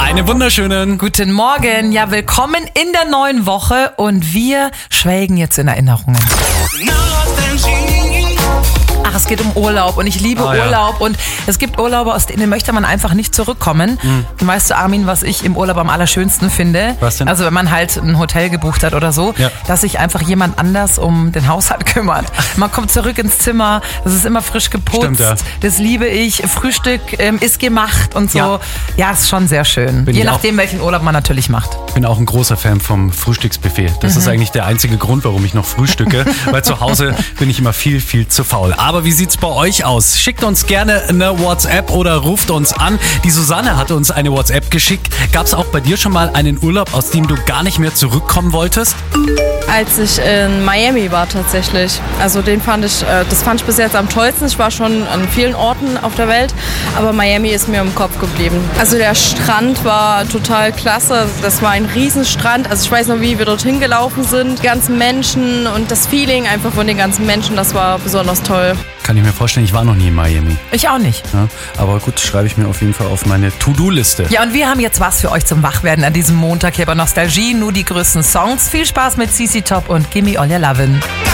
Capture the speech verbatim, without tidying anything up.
Einen wunderschönen guten Morgen. Ja, willkommen in der neuen Woche und wir schwelgen jetzt in Erinnerungen. Ach, es geht um Urlaub und ich liebe oh, Urlaub ja. und es gibt Urlaube, aus denen möchte man einfach nicht zurückkommen. Mhm. Und weißt du, Armin, was ich im Urlaub am allerschönsten finde? Was denn? Also wenn man halt ein Hotel gebucht hat oder so, ja. dass sich einfach jemand anders um den Haushalt kümmert. Man kommt zurück ins Zimmer, das ist immer frisch geputzt, Stimmt, ja. das liebe ich, Frühstück ähm, ist gemacht und so. Ja, ja ist schon sehr schön. Bin Je nachdem, welchen Urlaub man natürlich macht. Ich bin auch ein großer Fan vom Frühstücksbuffet. Das mhm. ist eigentlich der einzige Grund, warum ich noch frühstücke, weil zu Hause bin ich immer viel, viel zu faul. Aber wie sieht's bei euch aus? Schickt uns gerne eine WhatsApp oder ruft uns an. Die Susanne hatte uns eine WhatsApp geschickt. Gab's auch bei dir schon mal einen Urlaub, aus dem du gar nicht mehr zurückkommen wolltest? Als ich in Miami war tatsächlich. Also den fand ich, das fand ich bis jetzt am tollsten. Ich war schon an vielen Orten auf der Welt, aber Miami ist mir im Kopf geblieben. Also der Strand war total klasse. Das war ein Riesenstrand. Also ich weiß noch, wie wir dorthin gelaufen sind. Die ganzen Menschen und das Feeling einfach von den ganzen Menschen, das war besonders toll. Kann ich mir vorstellen, ich war noch nie in Miami. Ich auch nicht. Ja, aber gut, schreibe ich mir auf jeden Fall auf meine To-Do-Liste. Ja, und wir haben jetzt was für euch zum Wachwerden an diesem Montag hier bei Nostalgie. Nur die größten Songs. Viel Spaß mit C C Top und Gimme All Your Lovin'.